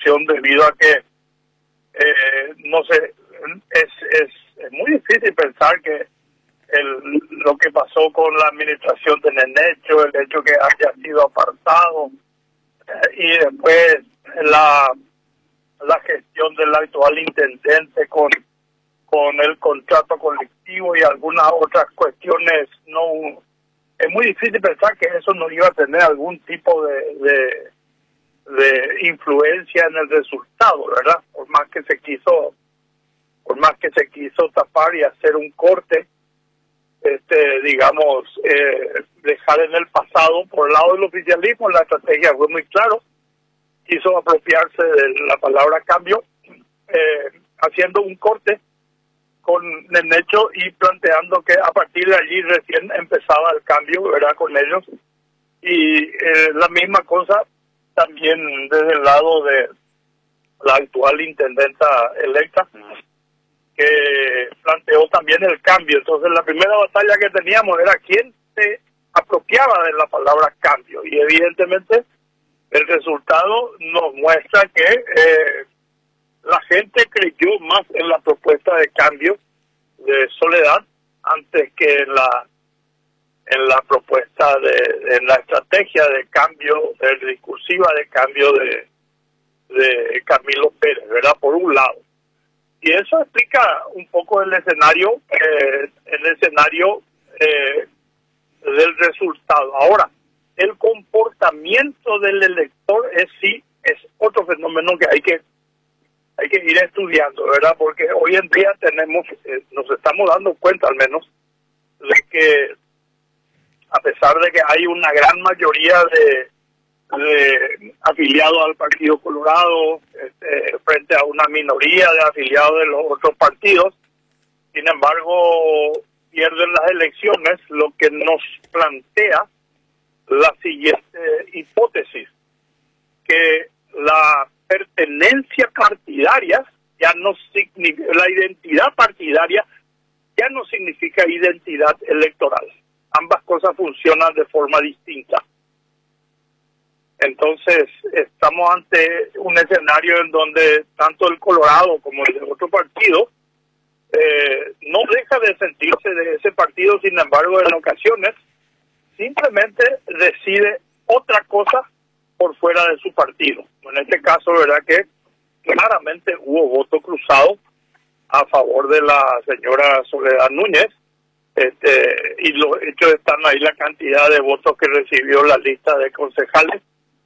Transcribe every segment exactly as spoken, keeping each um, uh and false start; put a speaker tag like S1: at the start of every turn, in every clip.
S1: administración debido a que eh, no sé, es, es, es muy difícil pensar que el, lo que pasó con la administración de Nenecho, el hecho que haya sido apartado eh, y después la la gestión del actual intendente con con el contrato colectivo y algunas otras cuestiones, no es muy difícil pensar que eso no iba a tener algún tipo de, de de influencia en el resultado, ¿verdad? Por más que se quiso por más que se quiso tapar y hacer un corte, este digamos eh, dejar en el pasado. Por el lado del oficialismo la estrategia fue muy claro, quiso apropiarse de la palabra cambio, eh, haciendo un corte con Nenecho y planteando que a partir de allí recién empezaba el cambio, ¿verdad?, con ellos. Y eh, la misma cosa también desde el lado de la actual intendenta electa, que planteó también el cambio. Entonces la primera batalla que teníamos era quién se apropiaba de la palabra cambio, y evidentemente el resultado nos muestra que eh, la gente creyó más en la propuesta de cambio de Soledad antes que en la en la propuesta de en la estrategia de cambio, de discursiva de cambio de de Camilo Pérez, ¿verdad? Por un lado. Y eso explica un poco el escenario, eh, el escenario eh, del resultado. Ahora, el comportamiento del elector es sí es otro fenómeno que hay que hay que ir estudiando, ¿verdad? Porque hoy en día tenemos eh, nos estamos dando cuenta al menos de que a pesar de que hay una gran mayoría de, de afiliados al Partido Colorado este, frente a una minoría de afiliados de los otros partidos, sin embargo pierden las elecciones, lo que nos plantea la siguiente hipótesis, que la pertenencia partidaria ya no significa, la identidad partidaria ya no significa identidad electoral. Ambas cosas funcionan de forma distinta. Entonces, estamos ante un escenario en donde tanto el Colorado como el de otro partido eh, no deja de sentirse de ese partido, sin embargo, en ocasiones simplemente decide otra cosa por fuera de su partido. En este caso, verdad que claramente hubo voto cruzado a favor de la señora Soledad Núñez, este, y los hechos están ahí, la cantidad de votos que recibió la lista de concejales,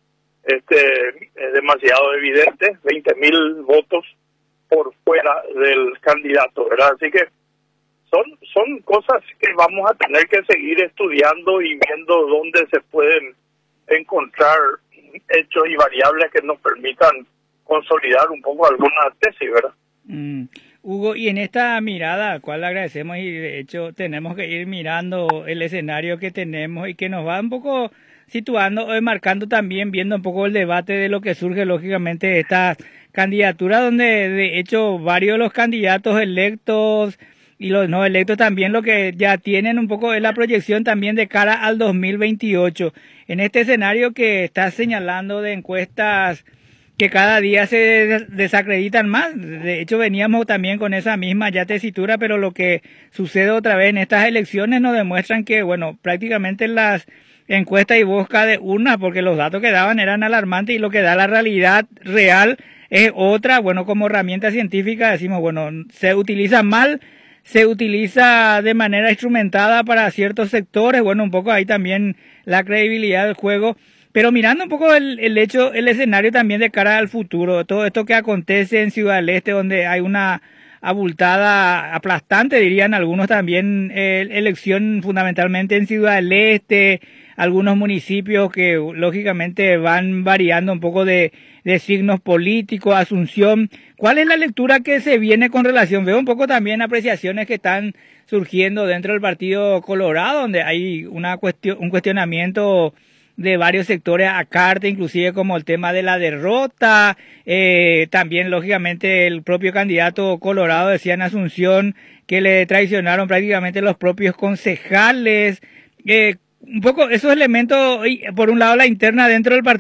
S1: este, es demasiado evidente, veinte mil votos por fuera del candidato, ¿verdad? Así que son son cosas que vamos a tener que seguir estudiando y viendo dónde se pueden encontrar hechos y variables que nos permitan consolidar un poco alguna tesis, ¿verdad?
S2: Mm. Hugo, y en esta mirada, al cual le agradecemos, y de hecho tenemos que ir mirando el escenario que tenemos y que nos va un poco situando, marcando también, viendo un poco el debate de lo que surge lógicamente de esta candidatura, donde de hecho varios de los candidatos electos y los no electos también lo que ya tienen un poco es la proyección también de cara al dos mil veintiocho. En este escenario que está señalando de encuestas que cada día se desacreditan más. De hecho, veníamos también con esa misma ya tesitura, pero lo que sucede otra vez en estas elecciones nos demuestran que, bueno, prácticamente las encuestas y búsqueda de urnas, porque los datos que daban eran alarmantes y lo que da la realidad real es otra. Bueno, como herramienta científica decimos, bueno, se utiliza mal, se utiliza de manera instrumentada para ciertos sectores, bueno, un poco ahí también la credibilidad del juego. Pero mirando un poco el, el hecho, el escenario también de cara al futuro, todo esto que acontece en Ciudad del Este, donde hay una abultada, aplastante, dirían algunos también, eh, elección fundamentalmente en Ciudad del Este, algunos municipios que lógicamente van variando un poco de, de signos políticos, Asunción. ¿Cuál es la lectura que se viene con relación? Veo un poco también apreciaciones que están surgiendo dentro del Partido Colorado, donde hay una cuestión, un cuestionamiento de varios sectores a carta, inclusive como el tema de la derrota, eh, también lógicamente el propio candidato Colorado decía en Asunción que le traicionaron prácticamente los propios concejales, eh, un poco esos elementos, por un lado la interna dentro del partido,